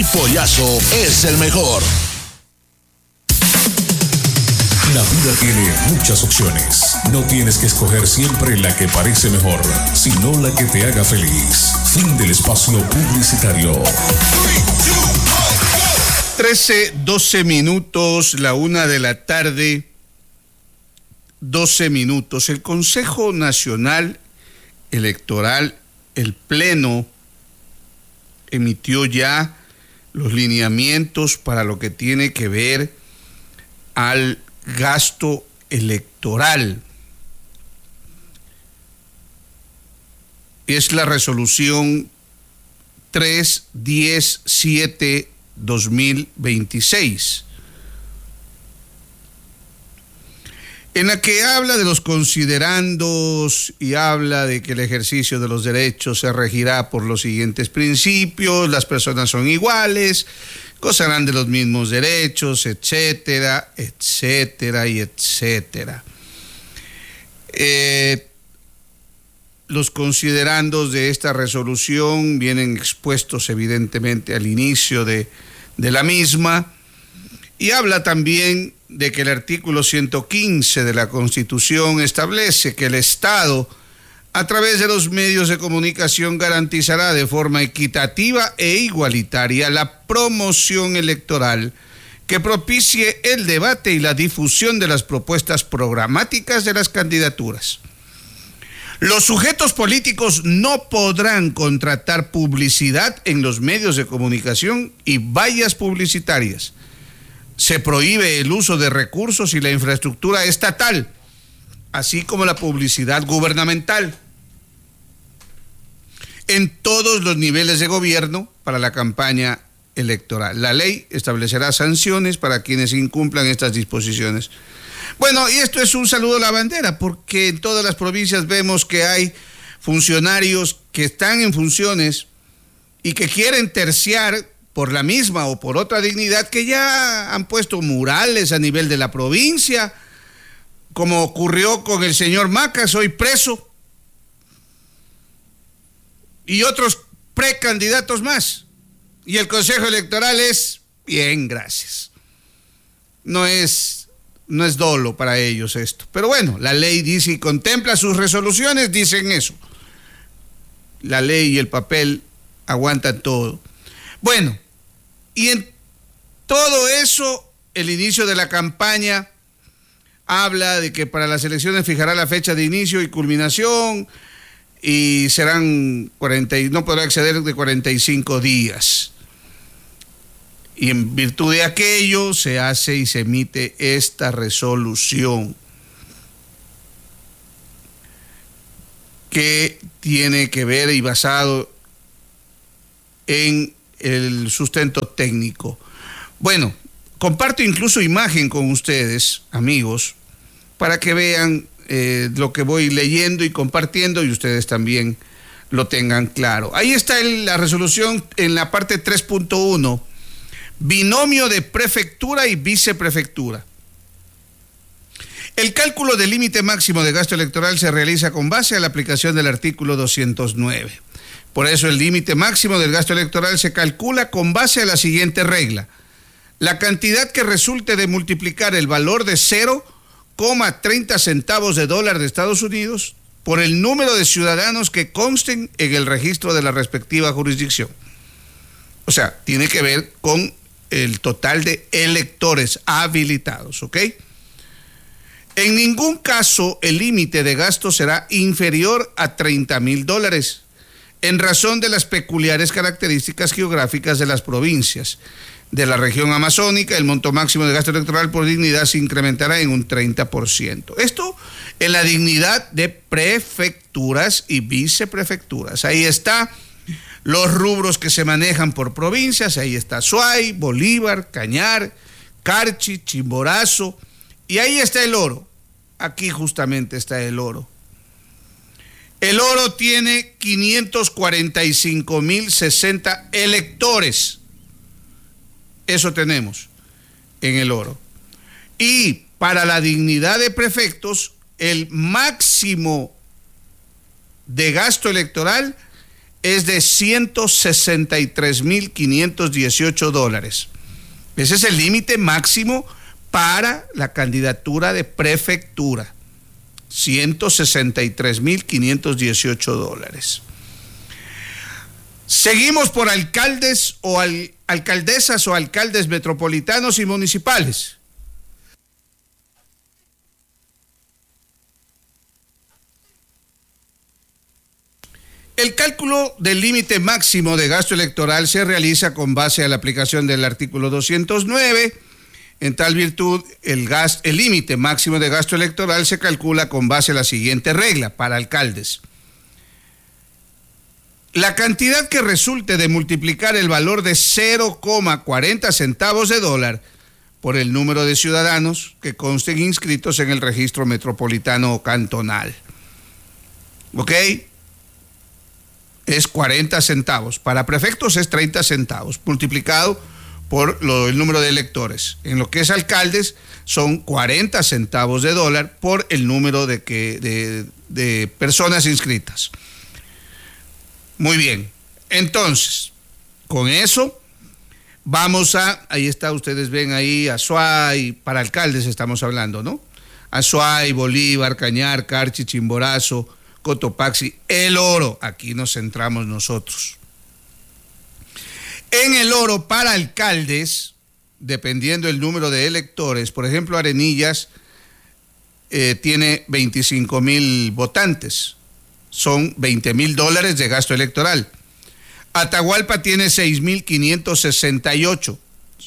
Pollazo es el mejor. La vida tiene muchas opciones. No tienes que escoger siempre la que parece mejor, sino la que te haga feliz. Fin del espacio publicitario. 12 minutos, la 1 de la tarde, 12 minutos. El Consejo Nacional Electoral, el Pleno, emitió ya los lineamientos para lo que tiene que ver al gasto electoral. Es la resolución 317/2026, en la que habla de los considerandos y habla de que el ejercicio de los derechos se regirá por los siguientes principios: las personas son iguales, gozarán de los mismos derechos, etcétera, etcétera y etcétera. Los considerandos de esta resolución vienen expuestos evidentemente al inicio de la misma, y habla también de que el artículo 115 de la Constitución establece que el Estado, a través de los medios de comunicación, garantizará de forma equitativa e igualitaria la promoción electoral que propicie el debate y la difusión de las propuestas programáticas de las candidaturas. Los sujetos políticos no podrán contratar publicidad en los medios de comunicación y vallas publicitarias. Se prohíbe el uso de recursos y la infraestructura estatal, así como la publicidad gubernamental, en todos los niveles de gobierno para la campaña electoral. La ley establecerá sanciones para quienes incumplan estas disposiciones. Bueno, y esto es un saludo a la bandera, porque en todas las provincias vemos que hay funcionarios que están en funciones y que quieren terciar por la misma o por otra dignidad, que ya han puesto murales a nivel de la provincia, como ocurrió con el señor Macas, hoy preso, y otros precandidatos más. Y el Consejo Electoral es bien, gracias. No es dolo para ellos esto. Pero bueno, la ley dice y contempla, sus resoluciones dicen eso. La ley y el papel aguantan todo. Bueno, y en todo eso, el inicio de la campaña habla de que para las elecciones fijará la fecha de inicio y culminación, y serán no podrá exceder de 45 días. Y en virtud de aquello se hace y se emite esta resolución, que tiene que ver y basado en el sustento técnico. Bueno, comparto incluso imagen con ustedes, amigos, para que vean lo que voy leyendo y compartiendo, y ustedes también lo tengan claro. Ahí está la resolución en la parte 3.1, binomio de prefectura y viceprefectura. El cálculo del límite máximo de gasto electoral se realiza con base a la aplicación del artículo 209. Por eso el límite máximo del gasto electoral se calcula con base a la siguiente regla: la cantidad que resulte de multiplicar el valor de 0,30 centavos de dólar de Estados Unidos por el número de ciudadanos que consten en el registro de la respectiva jurisdicción. O sea, tiene que ver con el total de electores habilitados, ¿ok? En ningún caso el límite de gasto será inferior a $30,000, en razón de las peculiares características geográficas de las provincias. De la región amazónica, el monto máximo de gasto electoral por dignidad se incrementará en un 30%. Esto en la dignidad de prefecturas y viceprefecturas. Ahí está los rubros que se manejan por provincias. Ahí está Suay, Bolívar, Cañar, Carchi, Chimborazo, y ahí está el Oro. Aquí justamente está el Oro. El Oro tiene 545,060 electores. Eso tenemos en el Oro. Y para la dignidad de prefectos, el máximo de gasto electoral es de $163,518. Ese es el límite máximo para la candidatura de prefectura. $163,518. Seguimos por alcaldes o alcaldesas o alcaldes metropolitanos y municipales. El cálculo del límite máximo de gasto electoral se realiza con base a la aplicación del artículo 209. En tal virtud, el límite máximo de gasto electoral se calcula con base a la siguiente regla para alcaldes. La cantidad que resulte de multiplicar el valor de 0,40 centavos de dólar por el número de ciudadanos que consten inscritos en el registro metropolitano o cantonal. ¿Ok? Es 40 centavos. Para prefectos es 30 centavos, multiplicado por el número de electores. En lo que es alcaldes, son 40 centavos de dólar por el número de personas inscritas. Muy bien. Entonces, con eso, vamos ahí está, ustedes ven ahí, Azuay, para alcaldes estamos hablando, ¿no? Azuay, Bolívar, Cañar, Carchi, Chimborazo, Cotopaxi, El Oro, aquí nos centramos nosotros. En El Oro, para alcaldes, dependiendo el número de electores, por ejemplo, Arenillas tiene 25,000 votantes, son $20,000 de gasto electoral. Atahualpa tiene 6,568,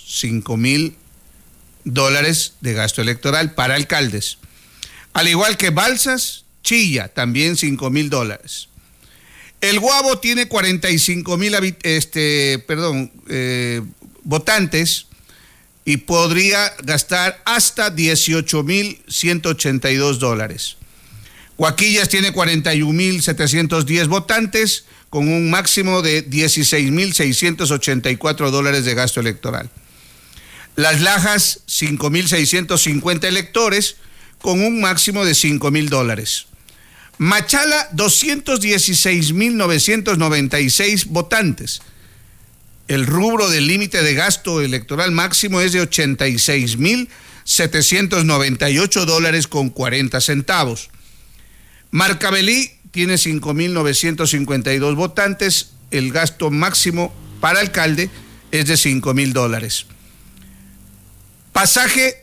$5,000 de gasto electoral para alcaldes. Al igual que Balsas, Chilla, también $5,000. El Guabo tiene 45,000 votantes y podría gastar hasta $18,182. Huaquillas tiene 41,710 votantes con un máximo de $16,684 de gasto electoral. Las Lajas, 5,650 electores con un máximo de $5,000. Machala, 216,996 votantes. El rubro del límite de gasto electoral máximo es de $86,798 con 40 centavos. Marcabelí tiene 5,952 votantes. El gasto máximo para alcalde es de $5,000. Pasaje,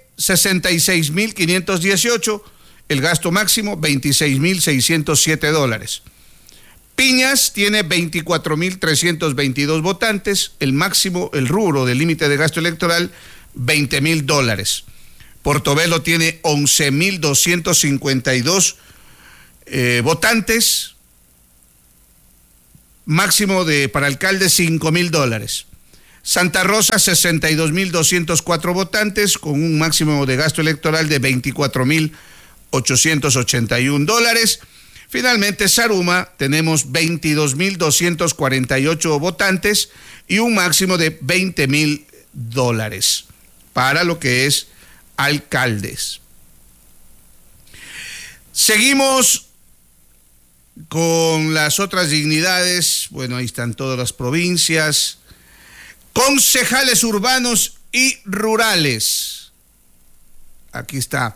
66,518. El gasto máximo, $26,607. Piñas tiene 24,322 votantes. El máximo, el rubro del límite de gasto electoral, $20,000. Portobelo tiene 11,252 votantes. Máximo para alcalde, $5,000. Santa Rosa, 62,204 votantes con un máximo de gasto electoral de $24,881. Finalmente, Zaruma, tenemos 22,248 votantes y un máximo de $20,000 para lo que es alcaldes. Seguimos con las otras dignidades. Bueno, ahí están todas las provincias. Concejales urbanos y rurales. Aquí está.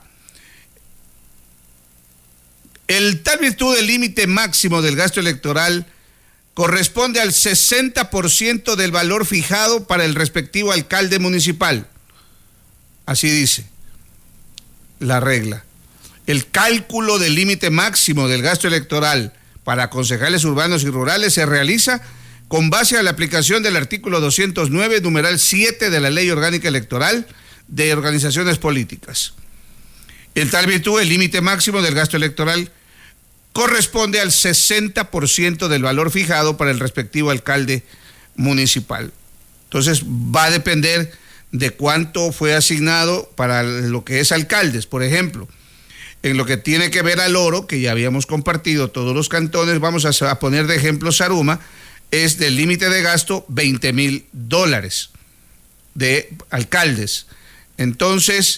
El tal virtud del límite máximo del gasto electoral corresponde al 60% del valor fijado para el respectivo alcalde municipal. Así dice la regla. El cálculo del límite máximo del gasto electoral para concejales urbanos y rurales se realiza con base a la aplicación del artículo 209, numeral 7 de la Ley Orgánica Electoral de Organizaciones Políticas. En tal virtud, el límite máximo del gasto electoral corresponde al 60% del valor fijado para el respectivo alcalde municipal. Entonces, va a depender de cuánto fue asignado para lo que es alcaldes. Por ejemplo, en lo que tiene que ver al oro, que ya habíamos compartido todos los cantones, vamos a poner de ejemplo Zaruma, es del límite de gasto $20,000 de alcaldes. Entonces,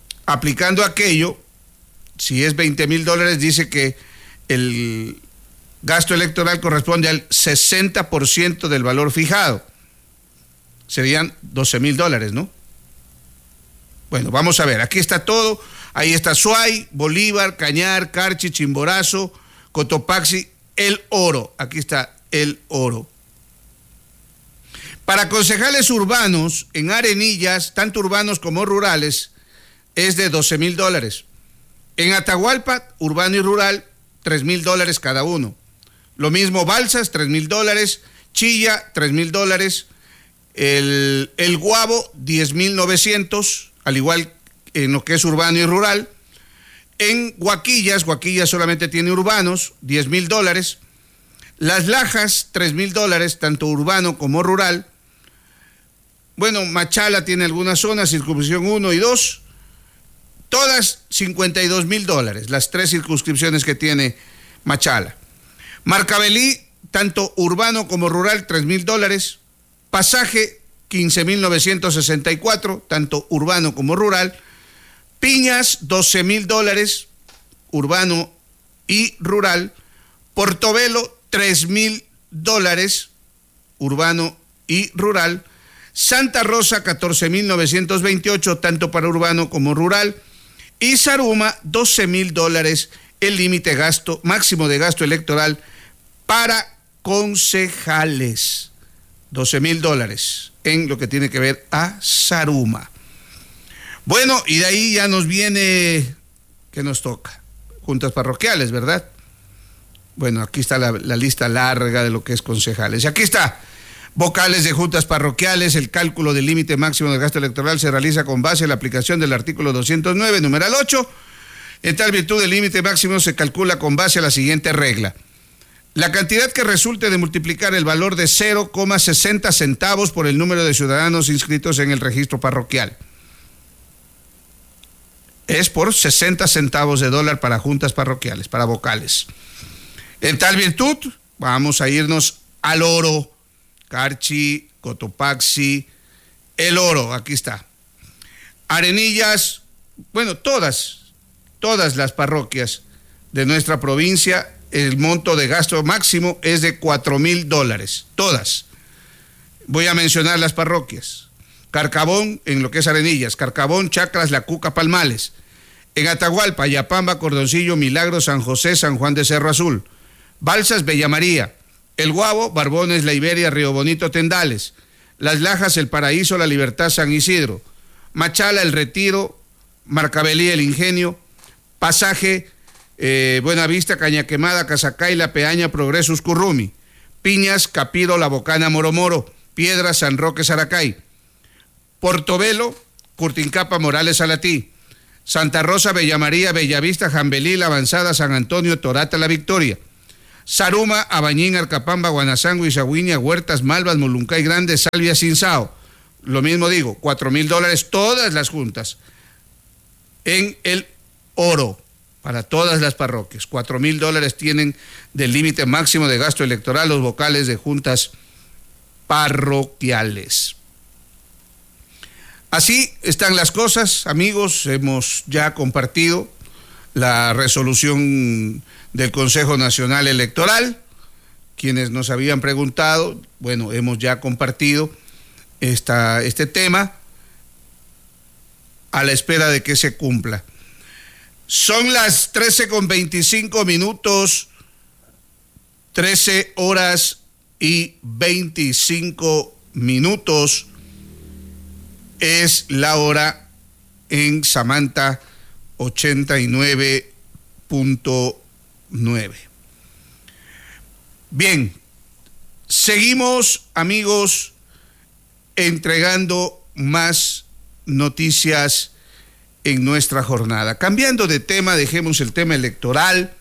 aplicando aquello, si es $20,000, dice que gasto electoral corresponde al 60% del valor fijado. Serían $12,000, ¿no? Bueno, vamos a ver, aquí está todo. Ahí está Suay, Bolívar, Cañar, Carchi, Chimborazo, Cotopaxi, El Oro. Aquí está El Oro. Para concejales urbanos, en Arenillas, tanto urbanos como rurales, es de $12,000. En Atahualpa, urbano y rural, $3,000 cada uno. Lo mismo Balsas, $3,000. Chilla, $3,000. El Guabo, 10,900, al igual en lo que es urbano y rural. En Huaquillas solamente tiene urbanos, $10,000. Las Lajas, $3,000, tanto urbano como rural. Bueno, Machala tiene algunas zonas, circunscripción 1 y 2, todas $52,000, las 3 circunscripciones que tiene Machala. Marcabelí, tanto urbano como rural, $3,000. Pasaje, 15,964, tanto urbano como rural. Piñas, $12,000, urbano y rural. Portobelo, $3,000, urbano y rural. Santa Rosa, 14,928, tanto para urbano como rural. Y Zaruma, $12,000, el límite máximo de gasto electoral para concejales. $12,000 en lo que tiene que ver a Zaruma. Bueno, y de ahí ya nos viene, ¿qué nos toca? Juntas parroquiales, ¿verdad? Bueno, aquí está la lista larga de lo que es concejales. Y aquí está, vocales de juntas parroquiales. El cálculo del límite máximo de gasto electoral se realiza con base en la aplicación del artículo 209, numeral 8. En tal virtud, el límite máximo se calcula con base a la siguiente regla. La cantidad que resulte de multiplicar el valor de 0,60 centavos por el número de ciudadanos inscritos en el registro parroquial. Es por 60 centavos de dólar para juntas parroquiales, para vocales. En tal virtud, vamos a irnos al Oro, Carchi, Cotopaxi, El Oro, aquí está. Arenillas, bueno, todas las parroquias de nuestra provincia, el monto de gasto máximo es de $4,000, todas. Voy a mencionar las parroquias. Carcabón, en lo que es Arenillas, Carcabón, Chacras, La Cuca, Palmales. En Atahualpa, Yapamba, Cordoncillo, Milagro, San José, San Juan de Cerro Azul. Balsas, Bella María. El Guabo, Barbones, La Iberia, Río Bonito, Tendales. Las Lajas, El Paraíso, La Libertad, San Isidro. Machala, El Retiro, Marcabelí, El Ingenio. Pasaje, Buenavista, Cañaquemada, Casacay, La Peaña, Progreso, Uscurrumi. Piñas, Capiro, La Bocana, Moromoro. Piedras, San Roque, Saracay. Portobelo, Curtincapa, Morales, Alatí. Santa Rosa, Bella María, Bellavista, Jambelí, La Avanzada, San Antonio, Torata, La Victoria. Zaruma, Abañín, Arcapamba, Guanasango, Izagüiña, Huertas, Malvas, Moluncay Grande, Salvia, Cinsao. Lo mismo digo, $4,000 todas las juntas. En El Oro, para todas las parroquias, $4,000 tienen del límite máximo de gasto electoral los vocales de juntas parroquiales. Así están las cosas, amigos. Hemos ya compartido la resolución del Consejo Nacional Electoral. Quienes nos habían preguntado, bueno, hemos ya compartido este tema a la espera de que se cumpla. Son las 13:25, 13:25. Es la hora en Samantha 89.9. Bien, seguimos, amigos, entregando más noticias en nuestra jornada. Cambiando de tema, dejemos el tema electoral.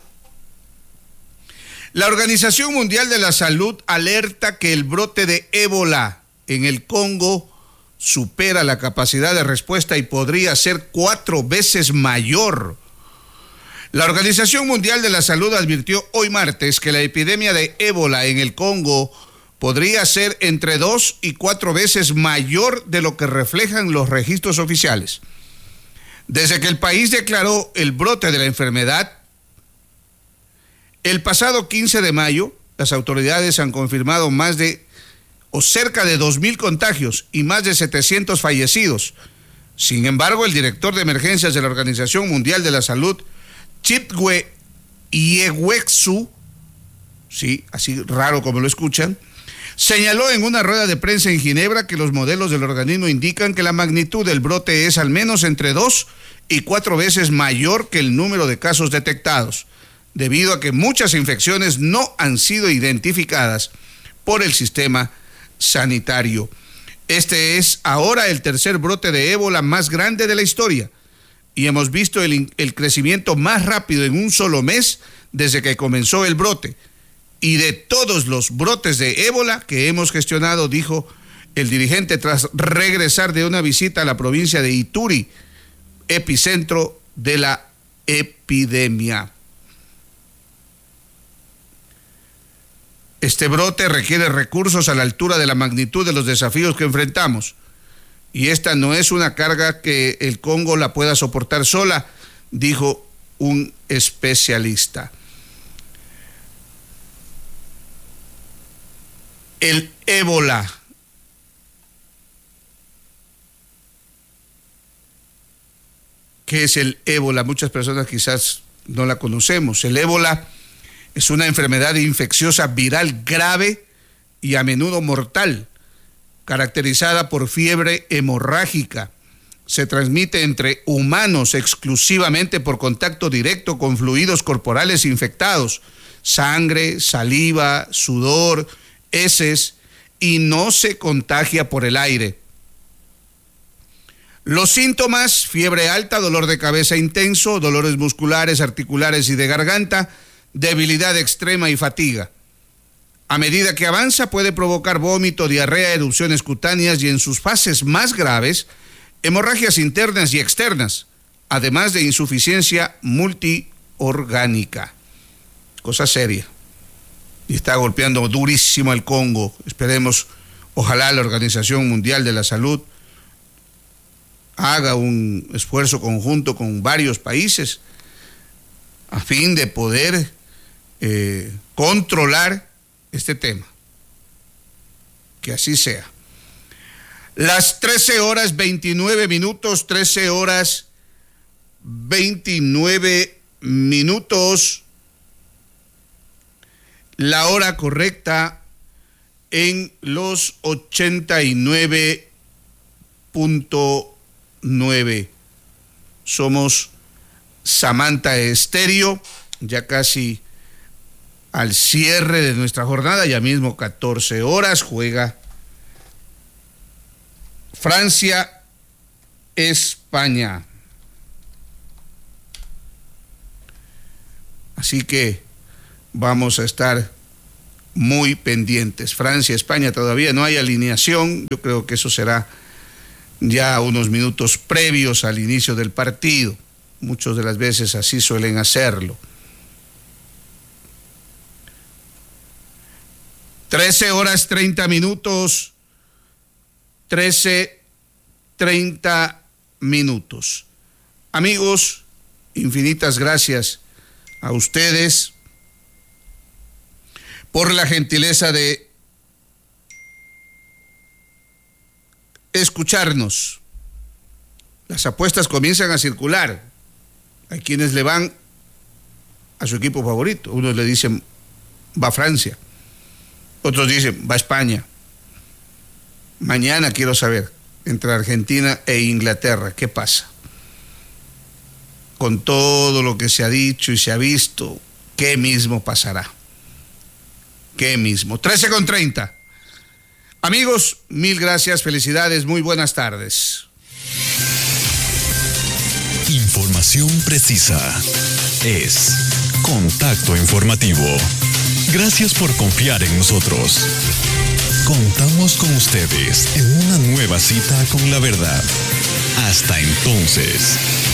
La Organización Mundial de la Salud alerta que el brote de ébola en el Congo supera la capacidad de respuesta y podría ser 4 veces mayor. La Organización Mundial de la Salud advirtió hoy martes que la epidemia de ébola en el Congo podría ser entre 2 y 4 veces mayor de lo que reflejan los registros oficiales. Desde que el país declaró el brote de la enfermedad, El pasado 15 de mayo, las autoridades han confirmado cerca de 2.000 contagios y más de 700 fallecidos. Sin embargo, el director de emergencias de la Organización Mundial de la Salud, Chitwe Yeweksu, sí, así raro como lo escuchan, señaló en una rueda de prensa en Ginebra que los modelos del organismo indican que la magnitud del brote es al menos entre 2 y 4 veces mayor que el número de casos detectados, debido a que muchas infecciones no han sido identificadas por el sistema sanitario. Este es ahora el tercer brote de ébola más grande de la historia y hemos visto el crecimiento más rápido en un solo mes desde que comenzó el brote. Y de todos los brotes de ébola que hemos gestionado, dijo el dirigente tras regresar de una visita a la provincia de Ituri, epicentro de la epidemia. Este brote requiere recursos a la altura de la magnitud de los desafíos que enfrentamos. Y esta no es una carga que el Congo la pueda soportar sola, dijo un especialista. El ébola. ¿Qué es el ébola? Muchas personas quizás no la conocemos. El ébola es una enfermedad infecciosa viral grave y a menudo mortal, caracterizada por fiebre hemorrágica. Se transmite entre humanos exclusivamente por contacto directo con fluidos corporales infectados, sangre, saliva, sudor, heces, y no se contagia por el aire. Los síntomas: fiebre alta, dolor de cabeza intenso, dolores musculares, articulares y de garganta, debilidad extrema y fatiga. A medida que avanza puede provocar vómito, diarrea, erupciones cutáneas y en sus fases más graves, hemorragias internas y externas, además de insuficiencia multiorgánica. Cosa seria. Y está golpeando durísimo el Congo. Esperemos, ojalá la Organización Mundial de la Salud haga un esfuerzo conjunto con varios países a fin de poder controlar este tema. Que así sea. Las 13 horas 29 minutos, 13 horas 29 minutos. La hora correcta en los 89.9. Somos Samantha Estéreo, ya casi al cierre de nuestra jornada, ya mismo 14 horas, juega Francia, España. Así que vamos a estar muy pendientes. Francia, España, todavía no hay alineación. Yo creo que eso será ya unos minutos previos al inicio del partido. Muchas de las veces así suelen hacerlo. 13 horas 30 minutos. 13:30 minutos. Amigos, infinitas gracias a ustedes por la gentileza de escucharnos. Las apuestas comienzan a circular. Hay quienes le van a su equipo favorito. Unos le dicen va a Francia, otros dicen va a España. Mañana quiero saber, entre Argentina e Inglaterra, ¿qué pasa? Con todo lo que se ha dicho y se ha visto, ¿qué mismo pasará? ¿Qué mismo? 13:30. Amigos, mil gracias, felicidades, muy buenas tardes. Información precisa es Contacto Informativo. Gracias por confiar en nosotros. Contamos con ustedes en una nueva cita con la verdad. Hasta entonces.